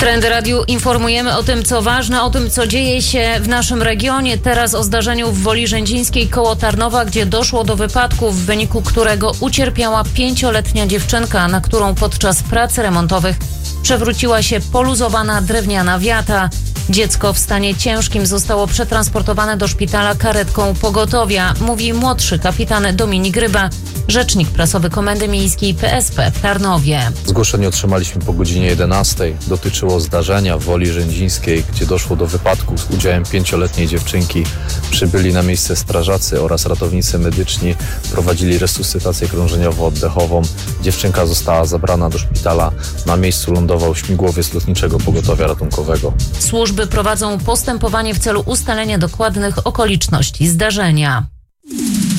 Trendy Radiu informujemy o tym, co ważne, o tym, co dzieje się w naszym regionie. Teraz o zdarzeniu w Woli Rzędzińskiej koło Tarnowa, gdzie doszło do wypadku, w wyniku którego ucierpiała 5-letnia dziewczynka, na którą podczas prac remontowych przewróciła się poluzowana drewniana wiata. Dziecko w stanie ciężkim zostało przetransportowane do szpitala karetką pogotowia, mówi młodszy kapitan Dominik Ryba, rzecznik prasowy Komendy Miejskiej PSP w Tarnowie. Zgłoszenie otrzymaliśmy po godzinie 11. Dotyczyło zdarzenia w Woli Rzędzińskiej, gdzie doszło do wypadku z udziałem 5-letniej dziewczynki. Przybyli na miejsce strażacy oraz ratownicy medyczni, prowadzili resuscytację krążeniowo-oddechową. Dziewczynka została zabrana do szpitala. Na miejscu lądował śmigłowiec Lotniczego Pogotowia Ratunkowego. Służby prowadzą postępowanie w celu ustalenia dokładnych okoliczności zdarzenia.